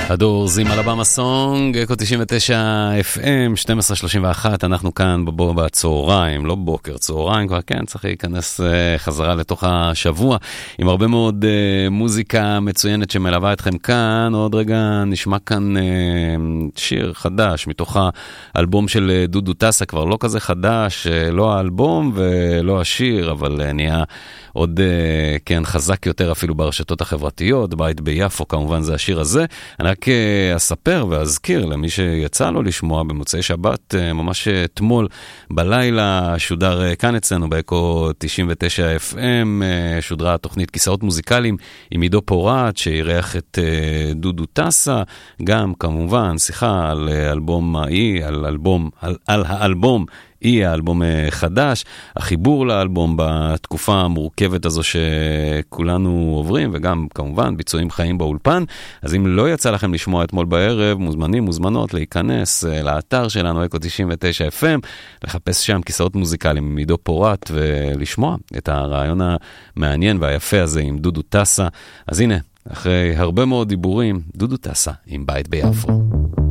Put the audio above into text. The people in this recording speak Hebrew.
הדורזים על הבמה סונג, אקו 99 FM, 12:31, אנחנו כאן בצהריים, לא בוקר, צהריים כבר, כן, צריך להיכנס חזרה לתוך השבוע, עם הרבה מאוד מוזיקה מצוינת שמלווה אתכם כאן. עוד רגע נשמע כאן שיר חדש, מתוך האלבום של דודו טסה, כבר לא כזה חדש, לא האלבום ולא השיר, אבל נהיה עוד, כן, חזק יותר אפילו ברשתות החברתיות, בית ביפו, כמובן זה השיר הזה. אני רק אספר ואזכיר למי שיצא לו לשמוע במוצאי שבת, ממש אתמול בלילה שודר כאן אצלנו באקו 99 FM, שודרה התוכנית כיסאות מוזיקליים עם עידו פורט שירח את דודו טסה, גם כמובן שיחה על אלבום על האלבום היא האלבום חדש, החיבור לאלבום בתקופה המורכבת הזו שכולנו עוברים, וגם כמובן ביצועים חיים באולפן. אז אם לא יצא לכם לשמוע אתמול בערב, מוזמנות להיכנס לאתר שלנו אקו 99 FM, לחפש שם כיסאות מוזיקליים עם עידו פורט ולשמוע את הרעיון המעניין והיפה הזה עם דודו טסה. אז הנה, אחרי הרבה מאוד דיבורים, דודו טסה עם בית ביפו.